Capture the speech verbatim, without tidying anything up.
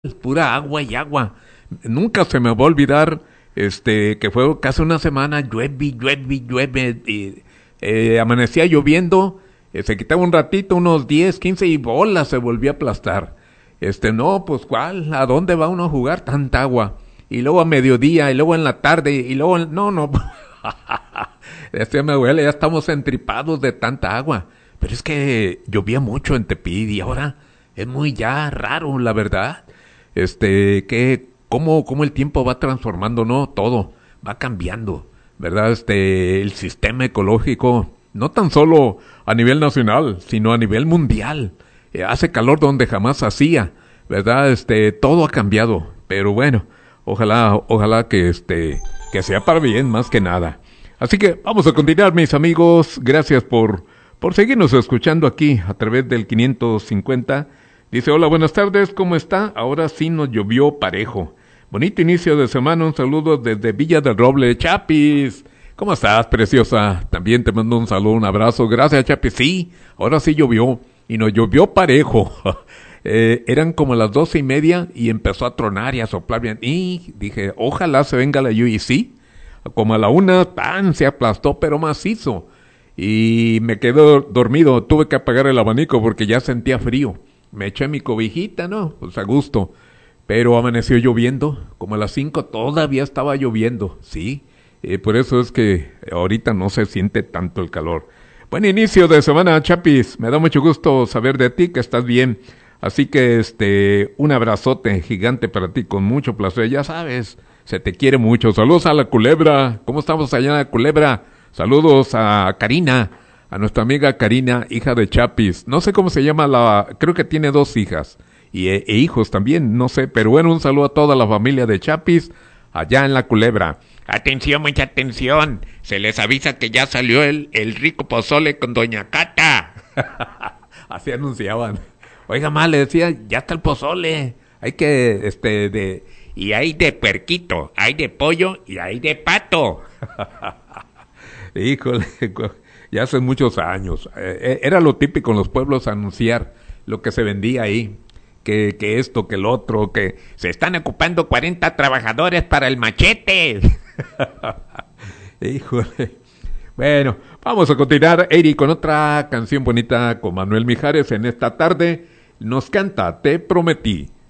pura agua y agua. Nunca se me va a olvidar, este, que fue casi una semana, llueve, llueve, llueve, y eh, amanecía lloviendo, eh, se quitaba un ratito, unos diez, quince y bola se volvía a aplastar. Este, no, pues cuál, ¿a dónde va uno a jugar tanta agua? Y luego a mediodía, y luego en la tarde, y luego, en... no, no, decía mi abuela, ya estamos entripados de tanta agua. Pero es que llovía mucho en Tepic y ahora es muy ya raro, la verdad. Este, que, cómo, cómo el tiempo va transformando, ¿no? Todo va cambiando, ¿verdad? Este, el sistema ecológico, no tan solo a nivel nacional, sino a nivel mundial. Eh, hace calor donde jamás hacía, ¿verdad? Este, todo ha cambiado, pero bueno, ojalá, ojalá que este, que sea para bien más que nada. Así que vamos a continuar, mis amigos. Gracias por, por seguirnos escuchando aquí a través del quinientos cincuenta. Dice, hola, buenas tardes, ¿cómo está? Ahora sí nos llovió parejo. Bonito inicio de semana, un saludo desde Villa del Roble. Chapis, ¿cómo estás, preciosa? También te mando un saludo, un abrazo. Gracias, Chapis. Sí, ahora sí llovió, y nos llovió parejo. eh, eran como las doce y media y empezó a tronar y a soplar bien. Y dije, ojalá se venga la lluvia. Y sí, como a la una, tan se aplastó, pero macizo. Y me quedé dormido, tuve que apagar el abanico porque ya sentía frío. Me eché mi cobijita, ¿no? Pues a gusto. Pero amaneció lloviendo. Como a las cinco todavía estaba lloviendo. Sí. Eh, por eso es que ahorita no se siente tanto el calor. Buen inicio de semana, Chapis. Me da mucho gusto saber de ti que estás bien. Así que, este, un abrazote gigante para ti con mucho placer. Ya sabes, se te quiere mucho. Saludos a la Culebra. ¿Cómo estamos allá en la Culebra? Saludos a Karina. A nuestra amiga Karina, hija de Chapis. No sé cómo se llama la... Creo que tiene dos hijas. Y, e, e hijos también, no sé. Pero bueno, un saludo a toda la familia de Chapis allá en la Culebra. Atención, mucha atención. Se les avisa que ya salió el, el rico pozole con Doña Cata. Así anunciaban. Oiga, ma, le decía, ya está el pozole. Hay que, este, de... Y hay de puerquito, hay de pollo y hay de pato. Híjole... Ya hace muchos años. Eh, era lo típico en los pueblos anunciar lo que se vendía ahí. Que, que esto, que el otro, que... Se están ocupando cuarenta trabajadores para el machete. Híjole. Bueno, vamos a continuar, Eri, con otra canción bonita con Manuel Mijares en esta tarde. Nos canta Te Prometí.